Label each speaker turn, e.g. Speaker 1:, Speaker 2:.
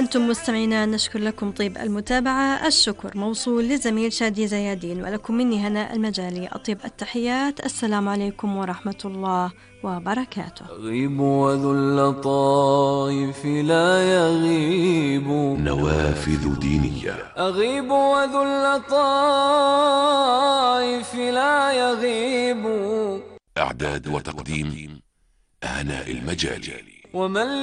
Speaker 1: وأنتم مستمعينا نشكر لكم طيب المتابعة. الشكر موصول لزميل شادي زيادين، ولكم مني هناء المجالي أطيب التحيات. السلام عليكم ورحمة الله وبركاته.
Speaker 2: أغيب وذو اللطائف لا يغيب.
Speaker 3: نوافذ دينية.
Speaker 2: أغيب وذو اللطائف لا يغيب.
Speaker 3: إعداد وتقديم هناء المجالي.
Speaker 2: ومن